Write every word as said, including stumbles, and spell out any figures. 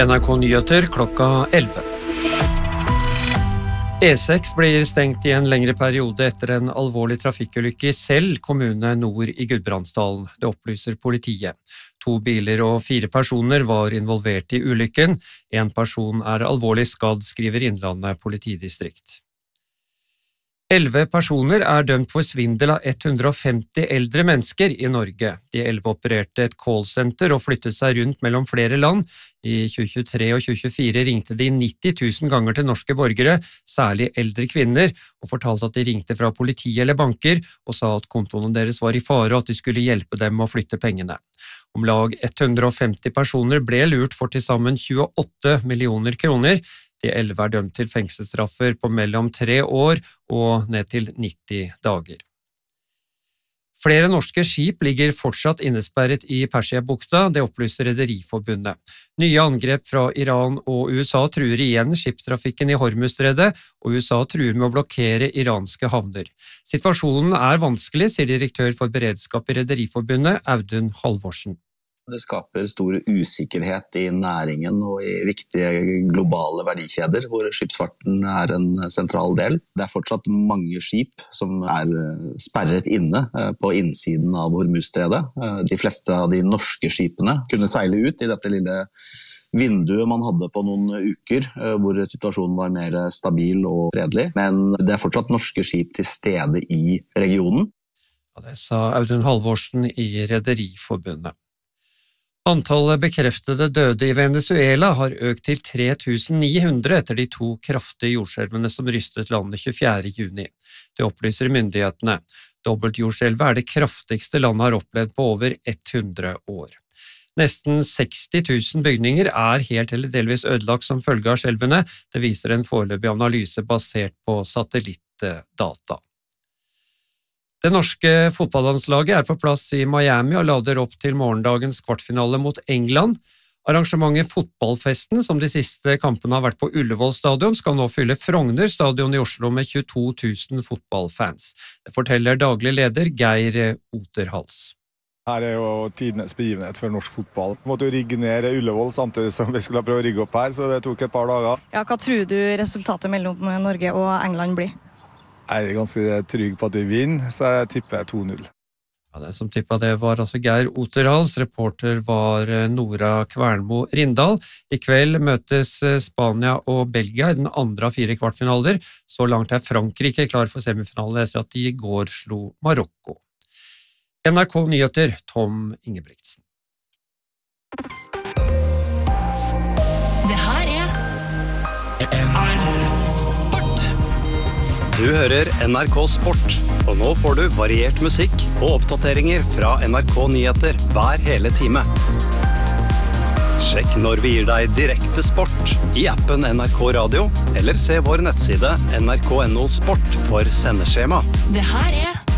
N R K Nyheter klokka elleve. E seks blir stengt i en lengre periode etter en alvorlig trafikkulykke i Sel, kommune nord i Gudbrandsdalen. Det opplyser politiet. To biler og fire personer var involvert i ulykken. En person er alvorlig skadd, skriver Innlandet politidistrikt. Elleve personer er dømt for svindel av ett hundre og femti eldre mennesker i Norge. De elleve opererte et callsenter og flyttet seg rundt mellom flere land. I tjue tjuetre og tjue tjuefire ringte de nitti tusen ganger til norske borgere, særlig eldre kvinner, og fortalte at de ringte fra politi eller banker og sa at kontoene deres var i fare og at de skulle hjelpe dem å flytte pengene. Om lag ett hundre og femti personer ble lurt for til sammen tjueåtte millioner kroner. De elleve er dømt til fengselsstraffer på mellom tre år og ned til nitti dager. Flere norske skip ligger fortsatt innesperret i Persiabukta, det opplyser Rederiforbundet. Nye angrep fra Iran og U S A truer igjen skipstrafikken i Hormuzstredet, og U S A truer med å blokkere iranske havner. Situasjonen er vanskelig, sier direktør for beredskap i Rederiforbundet, Audun Halvorsen. Det skaper stor usikkerhet i næringen og i viktige globale verdikjeder, hvor skipsfarten er en sentral del. Det er fortsatt mange skip som er sperret inne på innsiden av Hormuzstredet. De fleste av de norske skipene kunne seile ut i dette lille vinduet man hadde på noen uker, hvor situasjonen var mer stabil og fredelig. Men det er fortsatt norske skip til stede i regionen. Ja, det sa Audun Halvorsen i Rederiforbundet. Antallet bekreftede døde i Venezuela har økt til tre tusen ni hundre etter de to kraftige jordskjelvene som rystet landet tjuefjerde juni. Det opplyser myndighetene. Dobbeltjordskjelvet er det kraftigste landet har opplevd på over hundre år. Nesten seksti tusen bygninger er helt eller delvis ødelagt som følge av skjelvene. Det viser en foreløpig analyse basert på satellittdata. Det norske fotballandslaget er på plass i Miami og lader opp til morgendagens kvartfinale mot England. Arrangementet Fotballfesten, som de siste kampene har vært på Ullevål stadion, skal nå fylle Frogner stadion i Oslo med tjueto tusen fotballfans. Det forteller daglig leder Geir Oterhals. Her er jo tidenes begivenhet for norsk fotball. Vi måtte jo rigge ned Ullevål samtidig som vi skulle prøve å rigge opp her, så det tok et par dager. Ja, hva tror du resultatet mellom Norge og England blir? Jeg er ganske trygg på at vi vinner, så jeg tipper to null. Ja, den som tippet det var altså Geir Oterhals, reporter var Nora Kvernmo Rindal. I kveld møtes Spania og Belgia i den andre av fire kvartfinaler. Så langt er Frankrike klar for semifinalen etter at de i går slo Marokko. N R K Nyheter, Tom Ingebrigtsen. Det her er N R K Sport. Du hører N R K Sport, og nå får du variert musikk og oppdateringer fra N R K Nyheter hver hele time. Sjekk når vi gir deg direkte sport i appen N R K Radio, eller se vår nettside N R K punktum no sport for sendeskjema. Det her er